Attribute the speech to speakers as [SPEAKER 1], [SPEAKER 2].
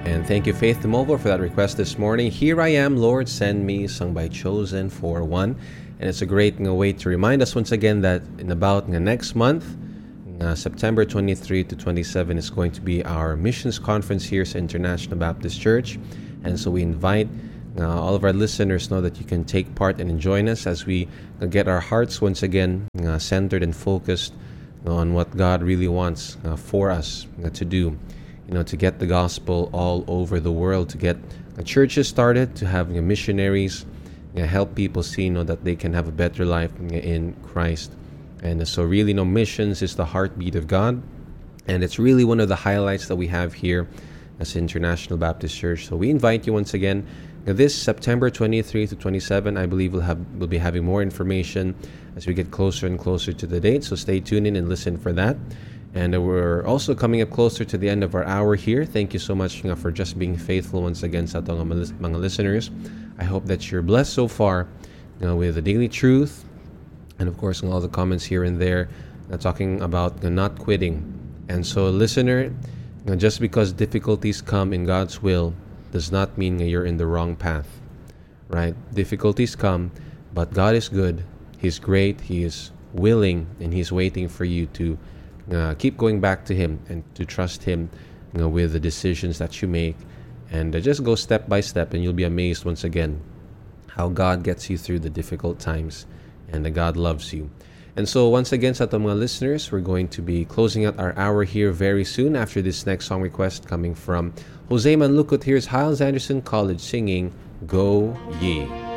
[SPEAKER 1] And thank you, Faith Demovo, for that request this morning. Here I Am, Lord, Send Me, sung by Chosen for One. And it's a great way to remind us once again that in about next month, September 23 to 27 is going to be our missions conference here at International Baptist Church. And so we invite all of our listeners know that you can take part and join us as we get our hearts once again centered and focused on what God really wants for us to do. To get the gospel all over the world, to get churches started, to have missionaries, help people see that they can have a better life in Christ. And so really, missions is the heartbeat of God. And it's really one of the highlights that we have here as International Baptist Church. So we invite you once again, this September 23 to 27, I believe we'll be having more information as we get closer and closer to the date. So stay tuned in and listen for that. And we're also coming up closer to the end of our hour here. Thank you so much for just being faithful once again sa atong mga listeners. I hope that you're blessed so far with the daily truth. And of course, all the comments here and there talking about not quitting. And so, listener, just because difficulties come in God's will does not mean you're in the wrong path, right? Difficulties come, but God is good. He's great. He is willing, and He's waiting for you to keep going back to Him and to trust Him with the decisions that you make. And just go step by step, and you'll be amazed once again how God gets you through the difficult times, and that God loves you. And so once again, sa atong mga listeners, we're going to be closing out our hour here very soon after this next song request coming from Jose Manlucot. Here's Hyles Anderson College singing Go Ye.